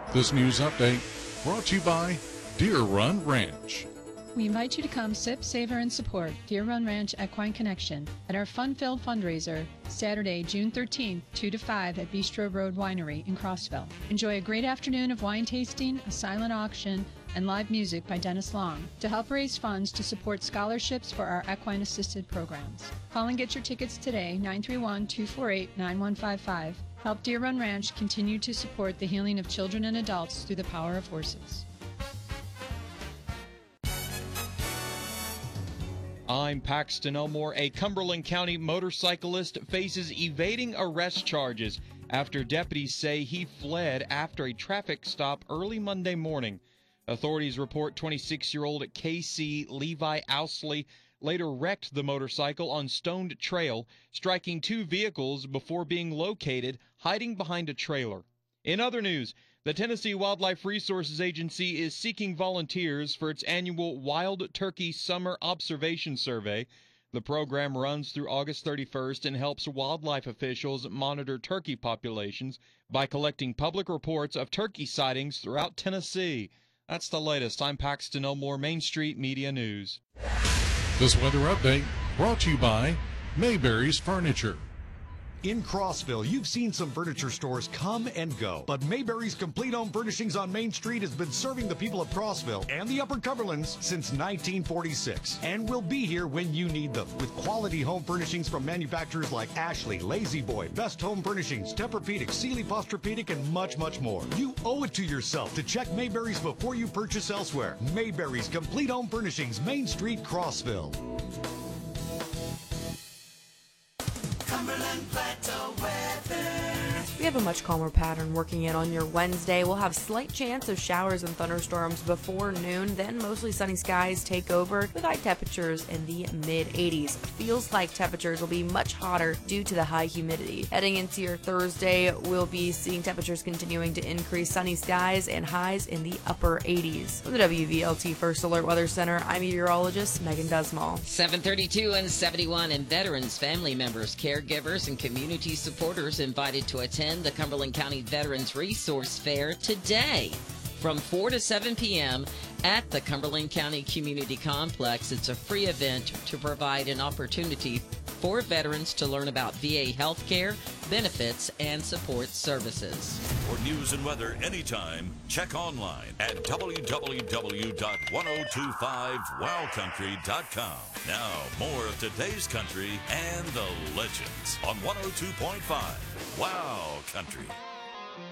This news update brought to you by Deer Run Ranch. We invite you to come sip, savor, and support Deer Run Ranch Equine Connection at our fun-filled fundraiser Saturday, June 13th, 2 to 5 at Bistro Road Winery in Crossville. Enjoy a great afternoon of wine tasting, a silent auction, and live music by Dennis Long to help raise funds to support scholarships for our equine-assisted programs. Call and get your tickets today, 931-248-9155. Help Deer Run Ranch continue to support the healing of children and adults through the power of horses. I'm Paxton Elmore. A Cumberland County motorcyclist faces evading arrest charges after deputies say he fled after a traffic stop early Monday morning. Authorities report 26-year-old Casey Levi Ousley later wrecked the motorcycle on Stoned Trail, striking two vehicles before being located hiding behind a trailer. In other news, the Tennessee Wildlife Resources Agency is seeking volunteers for its annual Wild Turkey Summer Observation Survey. The program runs through August 31st and helps wildlife officials monitor turkey populations by collecting public reports of turkey sightings throughout Tennessee. That's the latest. I'm Paxton Elmore, Main Street Media News. This weather update brought to you by Mayberry's Furniture. In Crossville, you've seen some furniture stores come and go, but Mayberry's Complete Home Furnishings on Main Street has been serving the people of Crossville and the Upper Cumberlands since 1946 and will be here when you need them. With quality home furnishings from manufacturers like Ashley, Lazy Boy, Best Home Furnishings, Tempur-Pedic, Sealy Posturepedic, and much, much more. You owe it to yourself to check Mayberry's before you purchase elsewhere. Mayberry's Complete Home Furnishings, Main Street, Crossville. Cumberland Plateau weather. We have a much calmer pattern working in on your Wednesday. We'll have slight chance of showers and thunderstorms before noon, then mostly sunny skies take over with high temperatures in the mid-80s. Feels like temperatures will be much hotter due to the high humidity. Heading into your Thursday, we'll be seeing temperatures continuing to increase, sunny skies and highs in the upper 80s. From the WVLT First Alert Weather Center, I'm meteorologist Megan Dusmall. 7:32 and 71, and veterans, family members, caregivers, and community supporters invited to attend the Cumberland County Veterans Resource Fair today from 4 to 7 p.m. at the Cumberland County Community Complex. It's a free event to provide an opportunity for veterans to learn about VA health care, benefits, and support services. For news and weather anytime, check online at www.1025wowcountry.com. Now, more of today's country and the legends on 102.5 Wow Country.